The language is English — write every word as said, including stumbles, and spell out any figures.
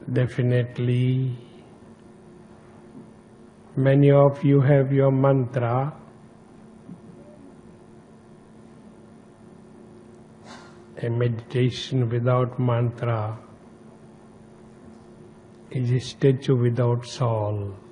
Definitely, many of you have your mantra. A meditation without mantra is a statue without soul.